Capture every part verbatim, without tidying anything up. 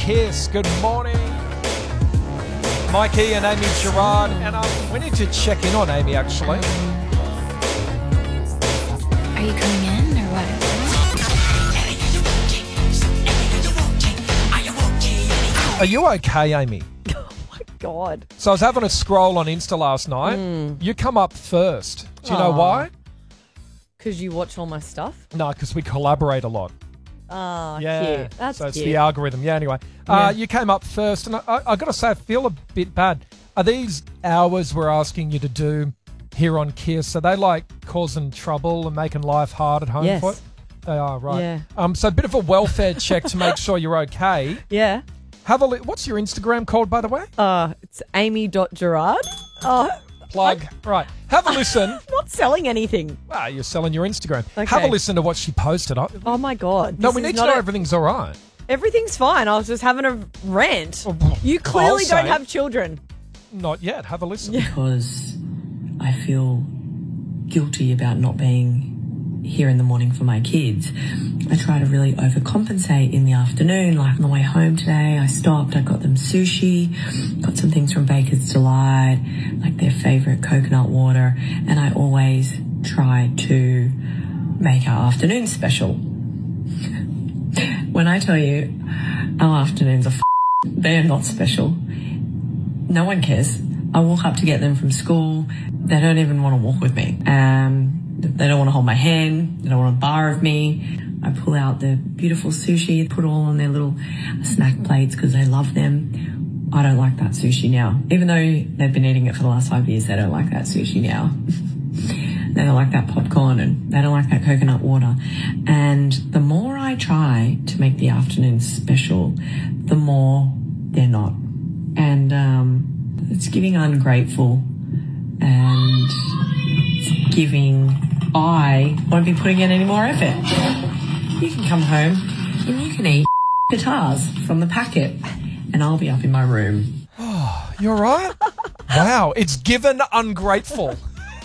Kiss. Good morning. Mikey and Amy Gerard. And um, we need to check in on Amy, actually. Are you coming in or what? Are you okay, Amy? Oh, my God. So I was having a scroll on Insta last night. Mm. You come up first. Do you know Aw. why? Because you watch all my stuff? No, because we collaborate a lot. Oh, Yeah, cute. That's so it's cute. the algorithm. Yeah, anyway. Yeah. Uh, you came up first, and I, I, I got to say, I feel a bit bad. Are these hours we're asking you to do here on Kiss, are they like causing trouble and making life hard at home Yes. for you? They are, right. Yeah. Um, so a bit of a welfare check to make sure you're okay. Yeah. Have a li- What's your Instagram called, by the way? Uh, it's amy.gerard. Oh, Plug. Right. Have a listen. I'm not selling anything. Ah, you're selling your Instagram. Okay. Have a listen to what she posted. I- Oh, my God. no, This we is need to not know a- everything's all right. Everything's fine. I was just having a rant. Oh, You clearly I'll don't say. have children. Not yet. Have a listen. Because I feel guilty about not being here in the morning for my kids. I try to really overcompensate in the afternoon. Like on the way home today, I stopped, I got them sushi, got some things from Baker's Delight, like their favourite coconut water, and I always try to make our afternoon special. When I tell you our afternoons are f- they are not special. No one cares. I walk up to get them from school. They don't even want to walk with me. Um, they don't want to hold my hand. They don't want a bar of me. I pull out the beautiful sushi, put it all on their little snack plates because they love them. I don't like that sushi now. Even though they've been eating it for the last five years, they don't like that sushi now. They don't like that popcorn and they don't like that coconut water. And the more I try to make the afternoon special, the more they're not. And um, it's giving ungrateful and it's giving I won't be putting in any more effort. You can come home and you can eat guitars from the packet and I'll be up in my room. You all right? Wow. It's given ungrateful.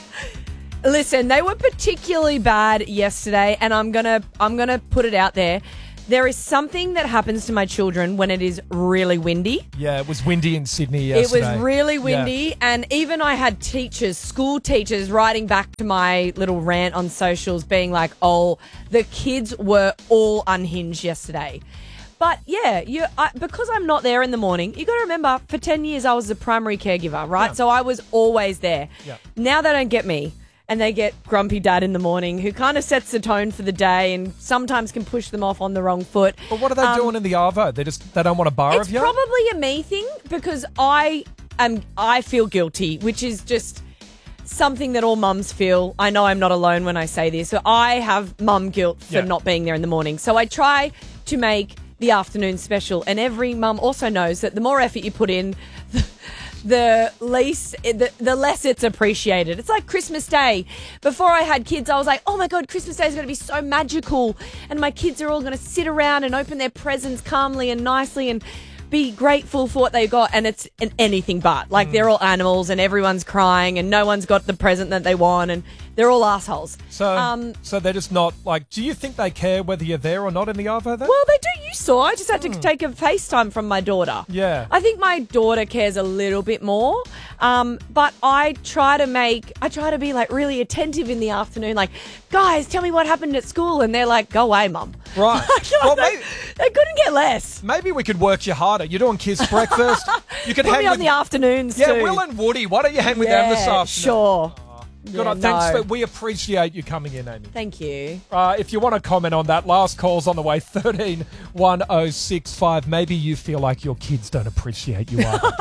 Listen, they were particularly bad yesterday, and I'm gonna I'm gonna put it out there. There is something that happens to my children when it is really windy. Yeah, it was windy in Sydney yesterday. It was really Yeah. windy, and even I had teachers, school teachers, writing back to my little rant on socials being like, oh, the kids were all unhinged yesterday. But yeah, you I, because I'm not there in the morning, you got to remember, for ten years I was the primary caregiver, right? Yeah. So I was always there. Yeah. Now they don't get me. And they get grumpy dad in the morning who kind of sets the tone for the day and sometimes can push them off on the wrong foot. But what are they Um, doing in the Arvo? They just they don't want a bar It's of you? probably a me thing because I am I feel guilty, which is just something that all mums feel. I know I'm not alone when I say this. So I have mum guilt for Yeah. not being there in the morning. So I try to make the afternoon special, and every mum also knows that the more effort you put in, the, the least the, the less it's appreciated. It's like Christmas Day. Before I had kids, I was like, oh my God, Christmas Day is going to be so magical, and my kids are all going to sit around and open their presents calmly and nicely and be grateful for what they got. And it's an anything but. Like, they're all animals and everyone's crying and no one's got the present that they want and they're all assholes. So, um, so they're just not, like, do you think they care whether you're there or not in the Arvo then? well, they do. You saw. I just had to take a FaceTime from my daughter. Yeah. I think my daughter cares a little bit more. Um, but I try to make, I try to be like really attentive in the afternoon. Like, guys, tell me what happened at school. And they're like, go away, mum. Right. Like, Well, they, maybe- they couldn't get less. Maybe we could work you harder. You're doing kids breakfast. You could Put hang me on with the afternoons Yeah, too. Will and Woody. Why don't you hang with them this Yeah, afternoon? sure. Good Yeah, on. Thanks no. for, we appreciate you coming in, Amy. Thank you. Uh, if you want to comment on that, last call's on the way, thirteen one oh six five. Maybe you feel like your kids don't appreciate you either.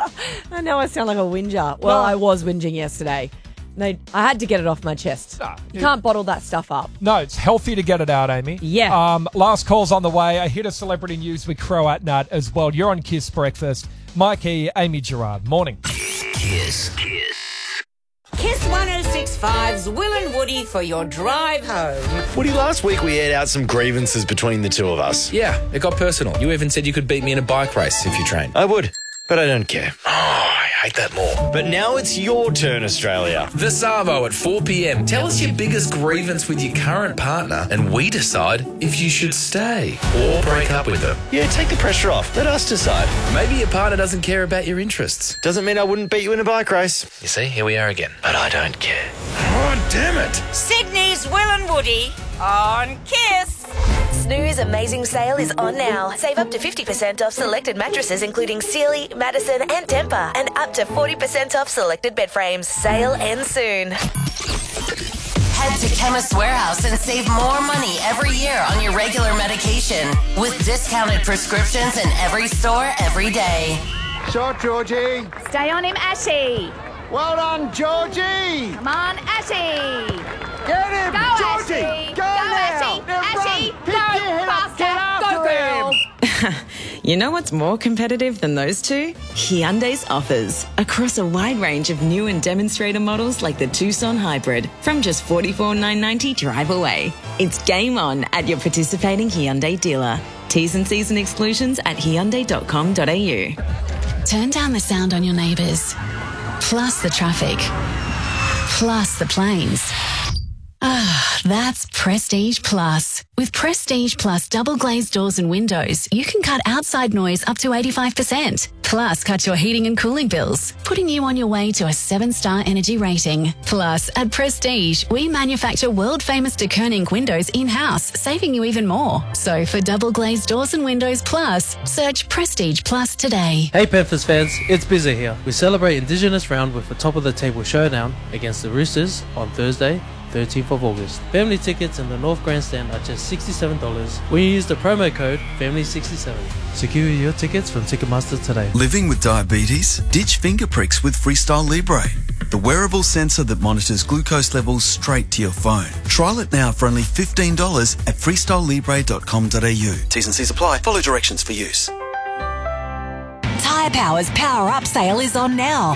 I know I sound like a whinger. Well, No. I was whinging yesterday. No, I had to get it off my chest. Ah, you it- can't bottle that stuff up. No, it's healthy to get it out, Amy. Yeah. Um, last call's on the way. A hit of celebrity news with Crow at Nut as well. You're on Kiss Breakfast. Mikey, Amy Gerard. Morning. Kiss. Kiss. Kiss one oh six point five's Will and Woody for your drive home. Woody, last week we aired out some grievances between the two of us. Yeah, it got personal. You even said you could beat me in a bike race if you trained. I would, but I don't care. Oh, I hate that more. But now it's your turn, Australia. The Savo at four p.m. Tell us your biggest grievance with your current partner and we decide if you should stay or break up with them. Yeah, take the pressure off. Let us decide. Maybe your partner doesn't care about your interests. Doesn't mean I wouldn't beat you in a bike race. You see, here we are again. But I don't care. Oh, damn it. Sydney's Will and Woody on Kiss. Snooze Amazing Sale is on now. Save up to fifty percent off selected mattresses including Sealy, Madison and Tempur, and up to forty percent off selected bed frames. Sale ends soon. Head to Chemist Warehouse and save more money every year on your regular medication with discounted prescriptions in every store every day. Shot, Georgie. Stay on him, Ashy. Well done, Georgie. Come on, Ashy. Get him, Go, Georgie. Ashy. Go, Go, now. Ashy. Now Ashy, run. go, Pick your head up. Get faster. after Go, girl. him. You know what's more competitive than those two? Hyundai's offers. Across a wide range of new and demonstrator models like the Tucson Hybrid from just forty-four thousand nine hundred ninety dollars drive away. It's game on at your participating Hyundai dealer. T's and C's and exclusions at hyundai dot com dot a u. Turn down the sound on your neighbours. Plus the traffic. Plus the planes. Ah, that's Prestige Plus. With Prestige Plus double glazed doors and windows, you can cut outside noise up to eighty-five percent. Plus, cut your heating and cooling bills, putting you on your way to a seven-star energy rating. Plus, at Prestige, we manufacture world-famous de Koning windows in-house, saving you even more. So, for double glazed doors and windows plus, search Prestige Plus today. Hey Panthers fans, it's Bizza here. We celebrate Indigenous Round with a top-of-the-table showdown against the Roosters on Thursday, thirteenth of August. Family tickets in the North Grandstand are just sixty-seven dollars when you use the promo code family sixty-seven. Secure your tickets from Ticketmaster today. Living with diabetes? Ditch finger pricks with Freestyle Libre, the wearable sensor that monitors glucose levels straight to your phone. Trial it now for only fifteen dollars at freestyle libre dot com dot a u. T's and C's apply. Follow directions for use. Tyre Power's Power Up sale is on now.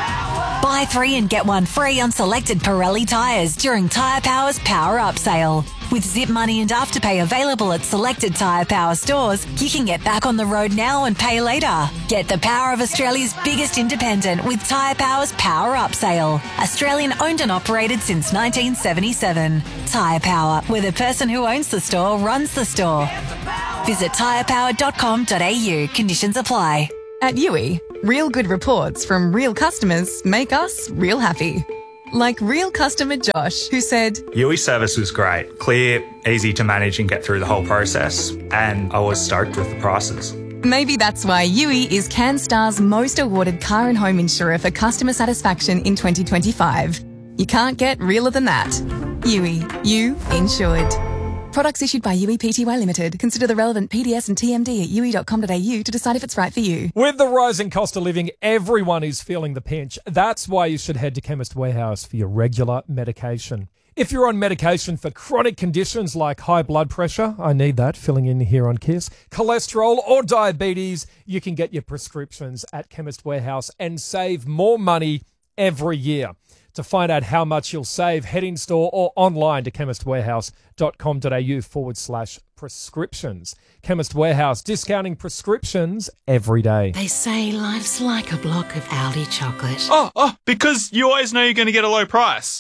Buy three and get one free on selected Pirelli tyres during Tyre Power's Power Up sale. With Zip Money and Afterpay available at selected Tyre Power stores, you can get back on the road now and pay later. Get the power of Australia's biggest independent with Tyre Power's Power Up sale. Australian owned and operated since nineteen seventy-seven. Tyre Power, where the person who owns the store runs the store. Visit tyre power dot com dot a u. Conditions apply. At Yui, real good reports from real customers make us real happy. Like real customer Josh, who said, Yui service was great, clear, easy to manage and get through the whole process, and I was stoked with the prices. Maybe that's why Yui is CanStar's most awarded car and home insurer for customer satisfaction in twenty twenty-five. You can't get realer than that. Yui, you insured. Products issued by Yui Pty Limited. Consider the relevant P D S and T M D at yui dot com dot a u to decide if it's right for you. With the rising cost of living, everyone is feeling the pinch. That's why you should head to Chemist Warehouse for your regular medication. If you're on medication for chronic conditions like high blood pressure, I need that, filling in here on Kiss, cholesterol or diabetes, you can get your prescriptions at Chemist Warehouse and save more money every year. To find out how much you'll save, head in store or online to chemist warehouse dot com dot a u forward slash prescriptions. Chemist Warehouse, discounting prescriptions every day. They say life's like a block of Aldi chocolate. Oh, oh, because you always know you're going to get a low price.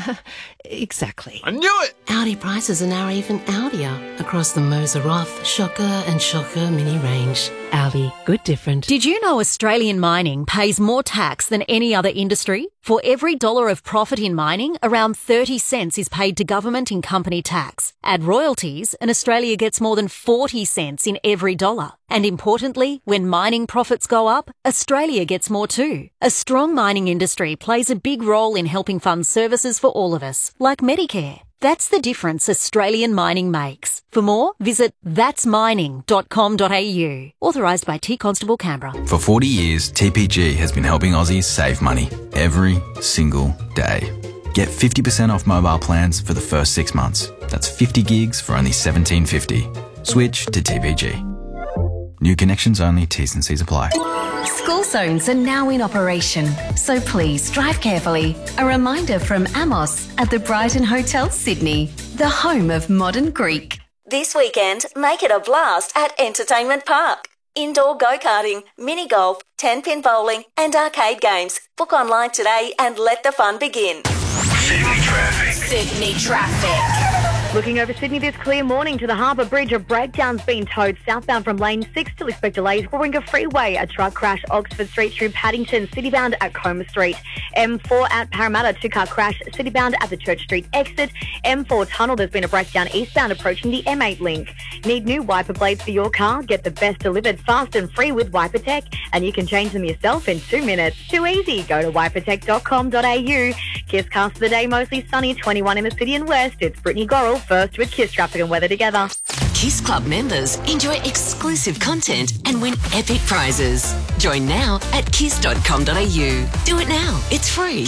Exactly. I knew it! Aldi prices are now even Aldier across the Moser Roth, Shocker and Shocker mini range. Aldi, good different. Did you know Australian mining pays more tax than any other industry? For every dollar of profit in mining, around thirty cents is paid to government in company tax. Add royalties, and Australia gets more than forty cents in every dollar. And importantly, when mining profits go up, Australia gets more too. A strong mining industry plays a big role in helping fund services for all of us, like Medicare. That's the difference Australian mining makes. For more, visit that's mining dot com dot a u. Authorised by T Constable Canberra. For forty years, T P G has been helping Aussies save money every single day. Get fifty percent off mobile plans for the first six months. That's fifty gigs for only seventeen fifty. Switch to T P G. New connections only, T's and C's apply. School zones are now in operation, so please drive carefully. A reminder from Amos at the Brighton Hotel, Sydney, the home of modern Greek. This weekend, make it a blast at Entertainment Park. indoor go-karting, mini golf, ten-pin bowling and arcade games. Book online today and let the fun begin. Sydney traffic. Sydney traffic. Looking over Sydney this clear morning to the Harbour Bridge, a breakdown's been towed southbound from lane six. Still expect delays. Warringah Freeway, a truck crash Oxford Street through Paddington, citybound at Coma Street. M four at Parramatta, two-car crash, citybound at the Church Street exit. M four tunnel, there's been a breakdown eastbound approaching the M eight link. Need new wiper blades for your car? Get the best delivered fast and free with Wiper Tech, and you can change them yourself in two minutes. Too easy. Go to wiper tech dot com dot a u. Kiss cast of the day, mostly sunny, twenty-one in the city and west. It's Brittany Gorrell, first with Kiss traffic and weather together. Kiss Club members enjoy exclusive content and win epic prizes. Join now at kiss dot com dot a u. Do it now. It's free.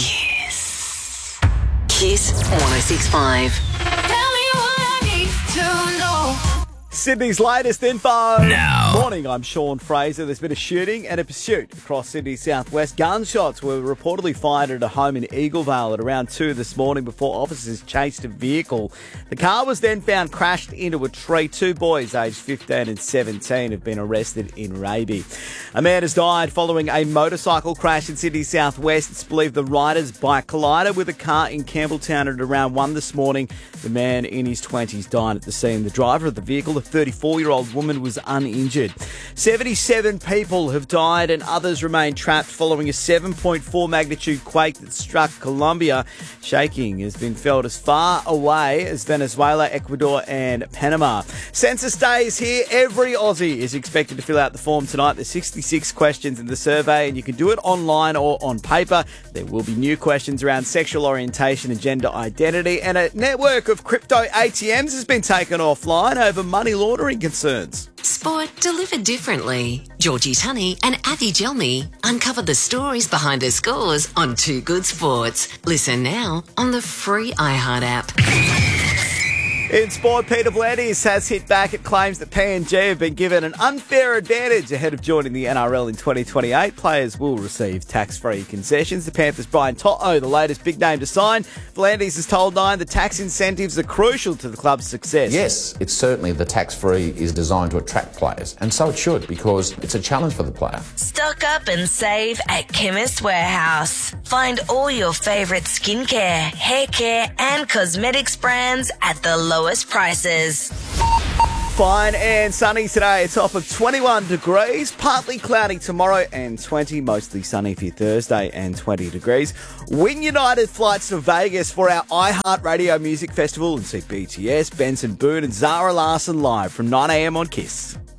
Kiss. Kiss one oh six point five. Tell me what I need to know. Sydney's latest info. Now. Morning, I'm Sean Fraser. There's been a shooting and a pursuit across Sydney's southwest. Gunshots were reportedly fired at a home in Eaglevale at around two this morning before officers chased a vehicle. The car was then found crashed into a tree. Two boys aged fifteen and seventeen have been arrested in Raby. A man has died following a motorcycle crash in Sydney's southwest. It's believed the rider's bike collided with a car in Campbelltown at around one this morning. The man in his twenties died at the scene. The driver of the vehicle, a thirty-four-year-old woman, was uninjured. seventy-seven people have died and others remain trapped following a seven point four magnitude quake that struck Colombia. Shaking has been felt as far away as Venezuela, Ecuador and Panama. Census Day is here. Every Aussie is expected to fill out the form tonight. There's sixty-six questions in the survey and you can do it online or on paper. There will be new questions around sexual orientation and gender identity, and a network of crypto A T Ms has been taken offline over money laundering concerns. Sport delivered differently. Georgie Tunney and Avi Gelmi uncover the stories behind her scores on Too Good Sports. Listen now on the free iHeart app. In sport, Peter V'landys has hit back at claims that P N G have been given an unfair advantage ahead of joining the N R L in twenty twenty-eight. Players will receive tax-free concessions. The Panthers' Brian To'o, the latest big name to sign. V'landys has told Nine the tax incentives are crucial to the club's success. Yes, it's certainly the tax-free is designed to attract players, and so it should, because it's a challenge for the player. Stock up and save at Chemist Warehouse. Find all your favourite skincare, hair care and cosmetics brands at the lowest prices. Fine and sunny today. A top of twenty-one degrees. Partly cloudy tomorrow and twenty. Mostly sunny for your Thursday and twenty degrees. Win United flights to Vegas for our iHeart Radio Music Festival and see B T S, Benson Boone and Zara Larsson live from nine a m on Kiss.